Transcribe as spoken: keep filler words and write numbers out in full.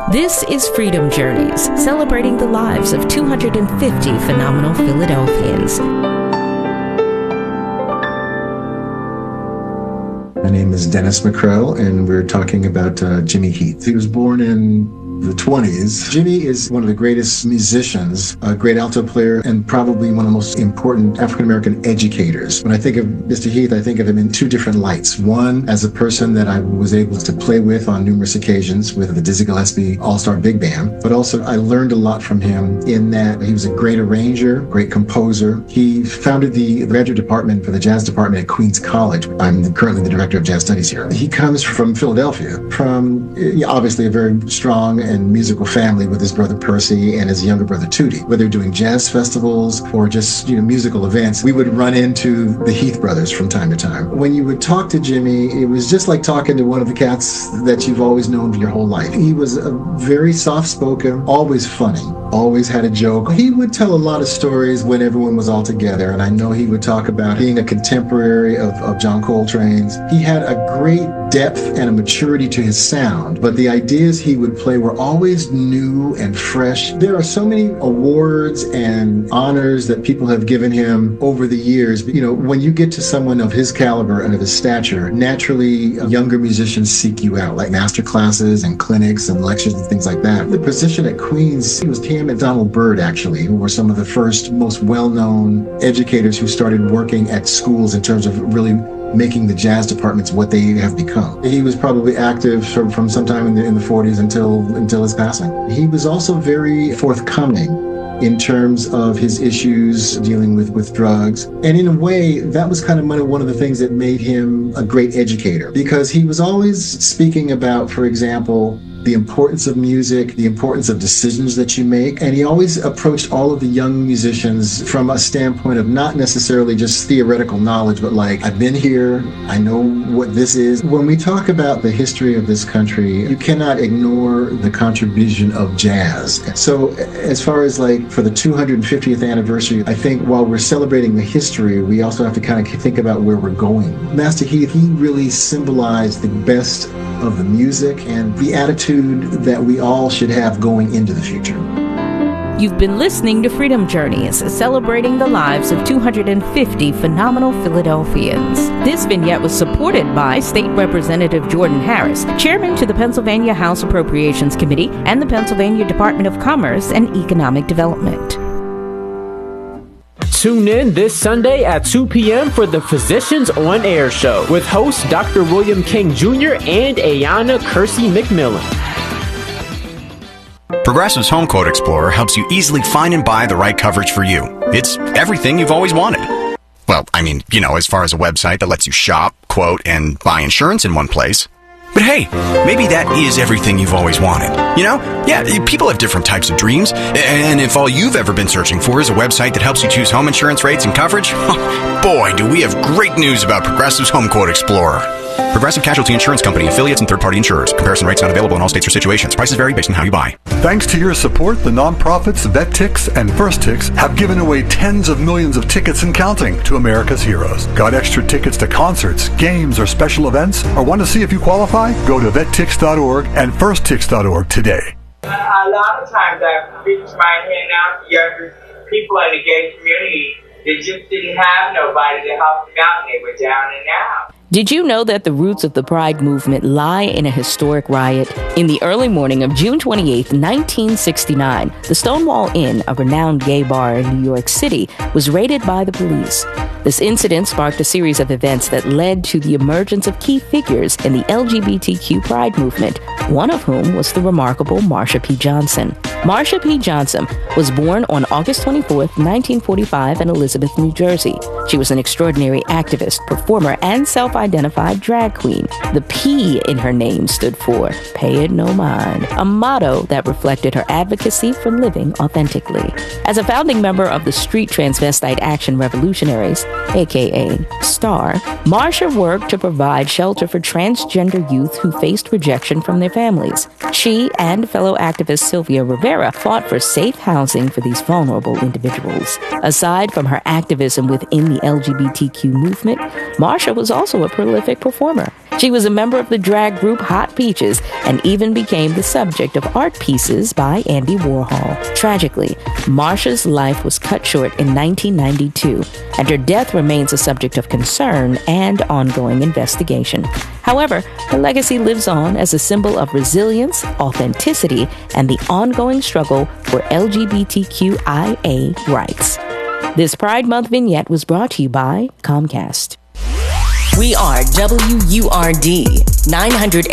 This is Freedom Journeys, celebrating the lives of two hundred fifty phenomenal Philadelphians. My name is Dennis McCrell, and we're talking about uh, Jimmy Heath. He was born in the twenties. Jimmy is one of the greatest musicians, a great alto player, and probably one of the most important African-American educators. When I think of Mister Heath, I think of him in two different lights. One, as a person that I was able to play with on numerous occasions with the Dizzy Gillespie All-Star Big Band, but also I learned a lot from him in that he was a great arranger, great composer. He founded the graduate department for the jazz department at Queens College. I'm currently the director of jazz studies here. He comes from Philadelphia, from obviously a very strong and musical family with his brother Percy and his younger brother Tootie. Whether doing jazz festivals or just, you know, musical events, we would run into the Heath brothers from time to time. When you would talk to Jimmy, it was just like talking to one of the cats that you've always known your whole life. He was a very soft-spoken, always funny, always had a joke. He would tell a lot of stories when everyone was all together, and I know he would talk about being a contemporary of, of John Coltrane's. He had a great depth and a maturity to his sound, but the ideas he would play were always new and fresh. There are so many awards and honors that people have given him over the years. But, you know, when you get to someone of his caliber and of his stature, naturally younger musicians seek you out, like master classes and clinics and lectures and things like that. The position at Queens, it was him and Donald Byrd, actually, who were some of the first, most well-known educators who started working at schools in terms of really making the jazz departments what they have become. He was probably active from, from sometime in the, in the forties until until his passing. He was also very forthcoming in terms of his issues dealing with, with drugs. And in a way, that was kind of one of the things that made him a great educator, because he was always speaking about, for example, the importance of music, the importance of decisions that you make. And he always approached all of the young musicians from a standpoint of not necessarily just theoretical knowledge, but like, I've been here, I know what this is. When we talk about the history of this country, you cannot ignore the contribution of jazz. So as far as like for the two hundred fiftieth anniversary, I think while we're celebrating the history, we also have to kind of think about where we're going. Master Heath, he really symbolized the best of the music and the attitude that we all should have going into the future. You've been listening to Freedom Journeys, celebrating the lives of two hundred fifty phenomenal Philadelphians. This vignette was supported by State Representative Jordan Harris, Chairman to the Pennsylvania House Appropriations Committee and the Pennsylvania Department of Commerce and Economic Development. Tune in this Sunday at two p.m. for the Physicians on Air show with host Doctor William King Junior and Ayana Kersey McMillan. Progressive's Home Quote Explorer helps you easily find and buy the right coverage for you. It's everything you've always wanted. Well, I mean, you know, as far as a website that lets you shop, quote, and buy insurance in one place. But hey, maybe that is everything you've always wanted. You know? Yeah, people have different types of dreams. And if all you've ever been searching for is a website that helps you choose home insurance rates and coverage, boy, do we have great news about Progressive's Home Quote Explorer. Progressive Casualty Insurance Company, affiliates, and third-party insurers. Comparison rates not available in all states or situations. Prices vary based on how you buy. Thanks to your support, the nonprofits VetTix and FirstTix have given away tens of millions of tickets and counting to America's heroes. Got extra tickets to concerts, games, or special events? Or want to see if you qualify? Go to vet tix dot org and first tix dot org today. A lot of times I've reached my hand out to younger people in the gay community that just didn't have nobody to help them out, and they were down and out. Did you know that the roots of the Pride movement lie in a historic riot? In the early morning of June twenty-eighth, nineteen sixty-nine, the Stonewall Inn, a renowned gay bar in New York City, was raided by the police. This incident sparked a series of events that led to the emergence of key figures in the L G B T Q Pride movement, one of whom was the remarkable Marsha P. Johnson. Marsha P. Johnson was born on August twenty-fourth, nineteen forty-five in Elizabeth, New Jersey. She was an extraordinary activist, performer, and self-identified drag queen. The P in her name stood for Pay It No Mind, a motto that reflected her advocacy for living authentically. As a founding member of the Street Transvestite Action Revolutionaries, aka STAR, Marsha worked to provide shelter for transgender youth who faced rejection from their families. She and fellow activist Sylvia Rivera fought for safe housing for these vulnerable individuals. Aside from her activism within the the L G B T Q movement, Marsha was also a prolific performer. She was a member of the drag group Hot Peaches and even became the subject of art pieces by Andy Warhol. Tragically, Marsha's life was cut short in nineteen ninety-two, and her death remains a subject of concern and ongoing investigation. However, her legacy lives on as a symbol of resilience, authenticity, and the ongoing struggle for L G B T Q I A rights. This Pride Month vignette was brought to you by Comcast. We are W U R D, nine hundred